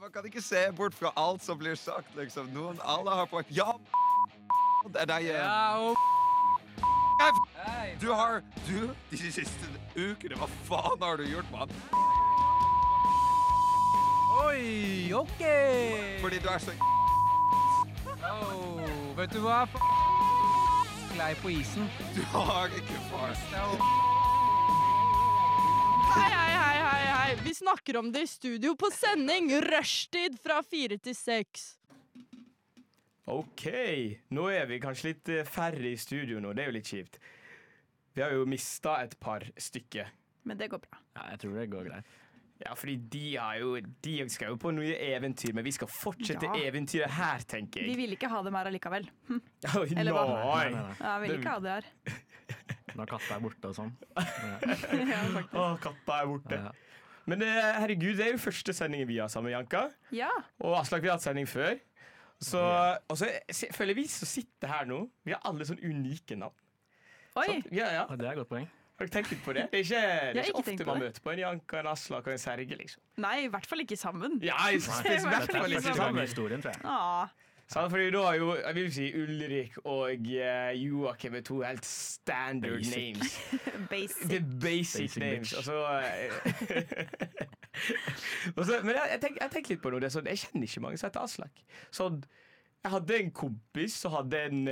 Man kan ikke se bort fra alt som blir sagt, liksom. Alle har poeng. Ja, det er deg. De siste ukene, hva faen har du gjort, mann? Oi, ok. Fordi du er så Vet du hva? Sklei på isen. Du har ikke far. Hei. Vi snakker om det i studio på sending. Rushtid fra 4 til 6. Ok, nå er vi kanskje litt færre i studio nå. Det er jo litt kjipt. Vi har jo mistet et par stykker. Men det går bra. Ja, jeg tror det går greit. Ja, fordi de skal jo på noe eventyr, men vi skal fortsette eventyret her, tenker Vi jeg. vil ikke ha dem her allikevel. Oi, Eller hva? nei. Ja, vi vil ikke ha det her. Når katta er borte og sånn. Ja, faktisk. Å, katta er borte. Ja. Men herregud, det er jo første sendingen vi har sammen, Janka. Ja. Og Aslak, vi har hatt sending før. Og så føler vi som sitter her nå, vi har alle sånn unike navn. Oi. Sant? Ja. Ja, det er et godt poeng. Har du tenkt litt på det? Det er ikke, Jeg har ikke ofte tenkt på man det. møter på en Janka, en Aslak og en Serge, liksom. Nei, i hvert fall ikke sammen. Ja, spesielt i Dette hvert er fall ikke første gang i sammen. historien, tror jeg. Ah, Fordi da har jo, jeg vil si, Ulrik og Joakim er to helt standard Basic. names. basic. The basic names. Men jeg tenker litt på noe. Det er sånn, jeg kjenner ikke mange som heter Aslak. Sånn, jeg hadde en kompis som hadde en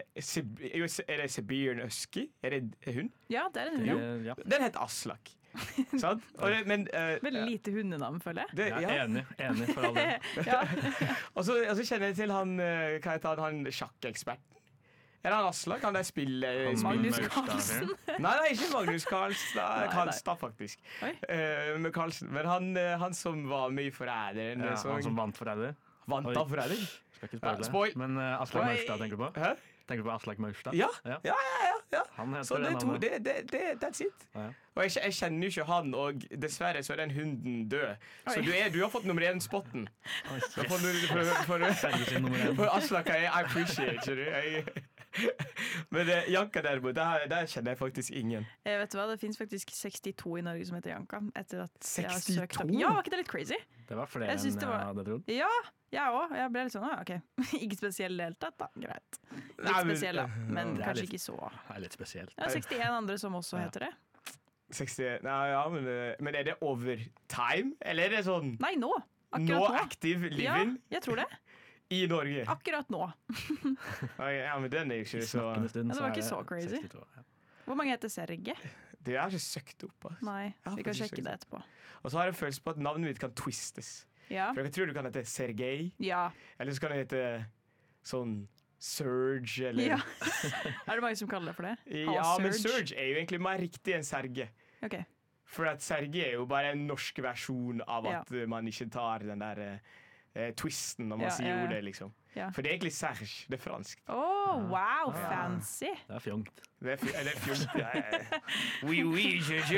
Er det Siberian Husky? Er det hund? Ja, det er en hund. Ja. Den heter Aslak. Sant? Veldig lite hundenavn, føler jeg. Jeg er enig for alle. Ja. Og så kjenner jeg til han, hva heter han sjakkeksperten. Er det han Aslak? Han der spiller Magnus Maurstad. Carlsen. Nei, ikke Magnus Karlstad. Nei. Karlstad, faktisk. Oi. Med Karlsen. Men han som var med i Forræderen. Ja, han som vant Forræder. Vant Oi. av Forræder? Skal ikke spoile. spoil. Men Aslak Oi. Maurstad tenker du på? Hæ? Tenker du på Aslak Maurstad? Ja. Ja. Han Så heter det det er to, navnet. that's it. Ja. Og jeg kjenner jo ikke han, og dessverre så er den hunden død. Så Oi. du har fått nummer 1-spotten. Oi, Da får yes. du for Serge sin nummer 1. For Aslak, I appreciate you. Men Janka derimot, der kjenner jeg faktisk ingen. Vet du hva, det finnes faktisk 62 i Norge som heter Janka. Etter at jeg har 62? søkt opp. Ja, var ikke det litt crazy? Det var flere Jeg synes enn det jeg var- hadde trodd. Ja, jeg òg. Jeg ble litt sånn, ok. Ikke spesiell deltatt, da. Greit. Litt Nei, men- spesiell, da. Men Det er kanskje litt- ikke så. Det er litt spesielt. Det er 61 andre som også Ja. heter det. 60, nei, ja, men er det over time? Eller er det sånn Nei, nå. nå Akkurat nå. active Ja, living jeg tror det. i Norge? Akkurat nå. Ja, men den er jo I ikke så snakkende stund Ja, det var er ikke så crazy. 62, ja. Hvor mange heter Serge? Det er ikke søkt opp. Altså. Nei, Ja, vi kan faktisk sjekke det etterpå. Og så har jeg følelse på at navnet mitt kan twistes. Ja. For jeg tror du kan hete Sergej, Ja. eller så kan det hete sånn Surge, eller ja. Er det mange som kaller det for det? Ja, men Surge er jo egentlig mer riktig enn Serge. Ok. For at Serge er jo bare en norsk versjon av at man ikke tar den der twisten når man sier ordet, liksom. Ja. For det er egentlig Serge, det er fransk. Wow, fancy. Det er fjongt. Det er fjongt. Ja. Oui,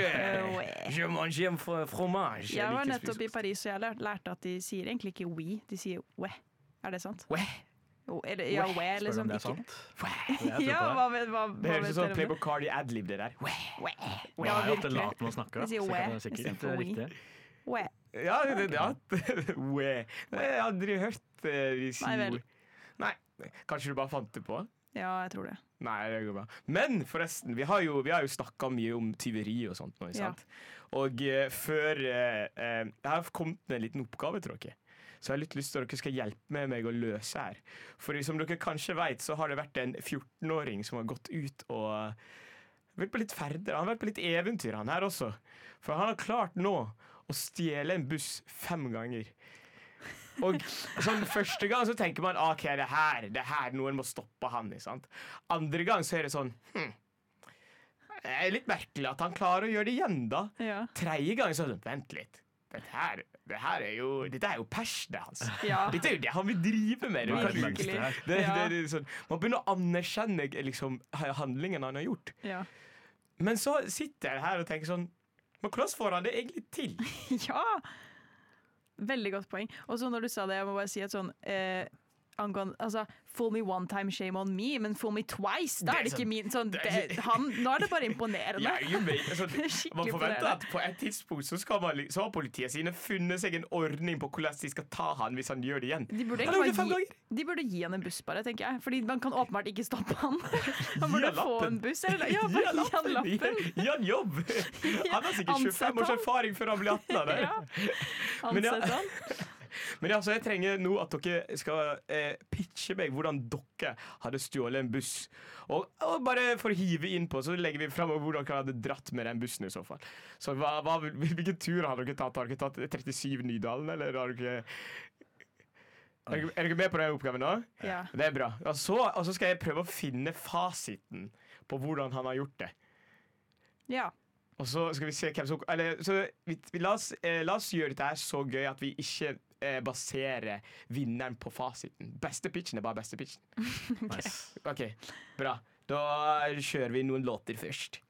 je mange fromage. Jeg var nettopp i Paris, og jeg lærte at de sier egentlig ikke oui, de sier ouais. Er det sant? Ouais. Eller, ja, ouais, Spør du liksom. om det er Ikke. sant? Jeg Ja, tror på det. hva Det høres ut vet som dere om Playboy Cardi ad-lib, det der. Ja, Jeg har jo alltid virkelig. lat med å snakke, da. De sier så ouais det er sikkert istedenfor oui. riktig. Ouais. Ja, ouais. Jeg har aldri hørt de si Nei vel. Nei, kanskje du bare fant det på? Ja, jeg tror det. Nei, det går bra. Men forresten, vi har jo snakka mye om tyveri og sånt nå, ikke sant? Og før jeg har kommet med en liten oppgave til dere. Så jeg har litt lyst til at dere skal hjelpe meg å løse her. For som dere kanskje vet, så har det vært en 14-åring som har gått ut og vært på litt ferder. Han har vært på litt eventyr, han her også. For han har klart nå å stjele en buss 5 ganger. Og sånn, første gang så tenker man ok, det her noen må stoppe han i, sant? Andre gang så er det sånn det er litt merkelig at han klarer å gjøre det igjen da. Ja. Tredje gang så er det sånn, vent litt. Dette er jo passionet hans. Ja. Dette er jo det han vil drive med. Hva er det Virkelig. mønsteret her? Det er sånn, man begynner å anerkjenne liksom, handlingen han har gjort. Ja. Men så sitter jeg her og tenker sånn, men hvordan får han det egentlig til? Ja! Veldig godt poeng. Og så når du sa det, jeg må bare si at sånn angående, altså, fool me one time, shame on me, men fool me twice, da er det ikke min sånn, nå er det bare imponerende. Man forventer at på et tidspunkt så har politiet sine funnet seg en ordning på hvordan de skal ta han hvis han gjør det igjen. De burde gi han en buss bare, tenker jeg, fordi man kan åpenbart ikke stoppe han. Han burde få en buss, eller bare gi han lappen. Gi han jobb! Han har sikkert 25 års erfaring før han blir 18 av det. Ansett han. Men ja, så jeg trenger nå at dere skal pitche meg hvordan dere hadde stjålet en buss. Og bare for å hive inn på, så legger vi frem hvordan dere hadde dratt med den bussen i så fall. Så hvilken tur har dere tatt? Har dere tatt 37 Nydalen, eller har dere... Er dere med på den oppgaven nå? Ja. Det er bra. Og så skal jeg prøve å finne fasiten på hvordan han har gjort det. Ja. Og så skal vi se hvem som... La oss gjøre dette her så gøy at vi ikke baserer vinneren på fasiten. Beste pitchen er bare beste pitchen. Okay. OK, bra. Da kjører vi noen låter først.